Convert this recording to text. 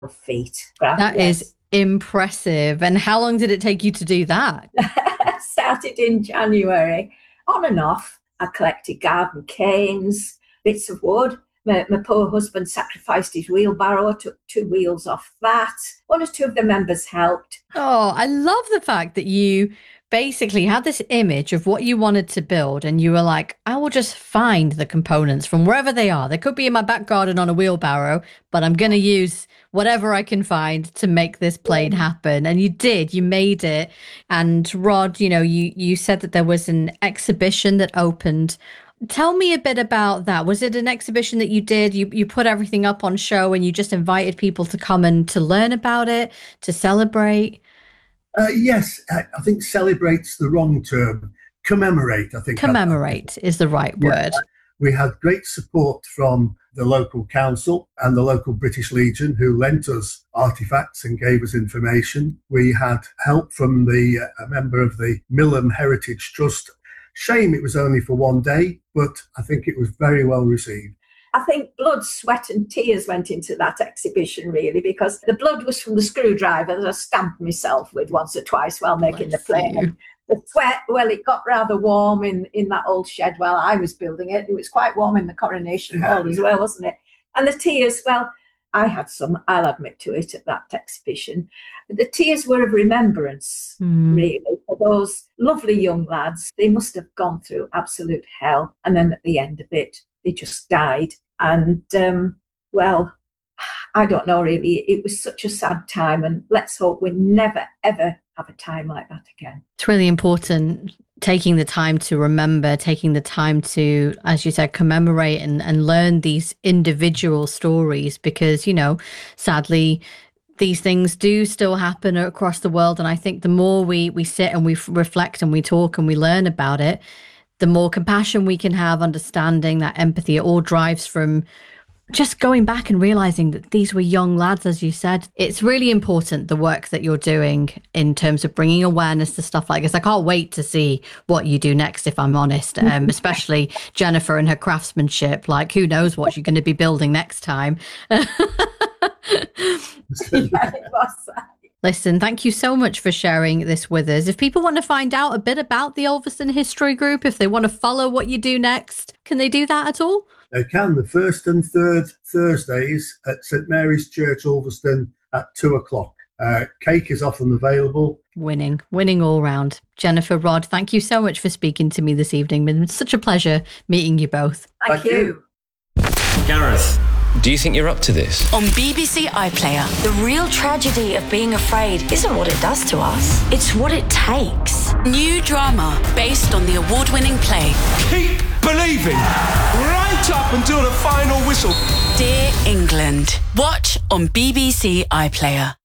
feet. That is impressive. And how long did it take you to do that? Started in January, on and off. I collected garden canes, bits of wood. My poor husband sacrificed his wheelbarrow, took 2 wheels off that. 1 or 2 of the members helped. Oh, I love the fact that you basically had this image of what you wanted to build and you were like, I will just find the components from wherever they are. They could be in my back garden on a wheelbarrow, but I'm going to use whatever I can find to make this plane happen. And you did, you made it. And Rod, you said that there was an exhibition that opened. Tell me a bit about that. Was it an exhibition that you did? You put everything up on show and you just invited people to come and to learn about it, to celebrate? Yes, I think celebrate's the wrong term. Commemorate, I think. Commemorate is the right word. We had great support from the local council and the local British Legion, who lent us artefacts and gave us information. We had help from a member of the Millom Heritage Trust. Shame it was only for 1 day, but I think it was very well received. I think blood, sweat and tears went into that exhibition, really, because the blood was from the screwdriver that I stamped myself with once or twice while making the plane. The sweat, well, it got rather warm in that old shed while I was building it. It was quite warm in the Coronation Hall as well, wasn't it? And the tears, well, I had some, I'll admit to it, at that exhibition. The tears were of remembrance, really, for those lovely young lads. They must have gone through absolute hell. And then at the end of it, they just died. And, well, I don't know, really. It was such a sad time. And let's hope we never, ever have a time like that again. It's really important taking the time to remember, taking the time to, as you said, commemorate and learn these individual stories because, sadly, these things do still happen across the world. And I think the more we sit and we reflect and we talk and we learn about it, the more compassion we can have, understanding, that empathy. It all drives from just going back and realizing that these were young lads, as you said. It's really important, the work that you're doing in terms of bringing awareness to stuff like this. I can't wait to see what you do next, if I'm honest, especially Jennifer and her craftsmanship. Like, who knows what you're going to be building next time. Listen, thank you so much for sharing this with us. If people want to find out a bit about the Ulverston History Group, if they want to follow what you do next, can they do that at all? They can, the first and third Thursdays at St Mary's Church, Ulverston at 2:00. Cake is often available. Winning all round. Jennifer, Rod, thank you so much for speaking to me this evening. It's been such a pleasure meeting you both. Thank you. Gareth, do you think you're up to this? On BBC iPlayer, the real tragedy of being afraid isn't what it does to us. It's what it takes. New drama based on the award-winning play Keep Believing, right up until the final whistle. Dear England. Watch on BBC iPlayer.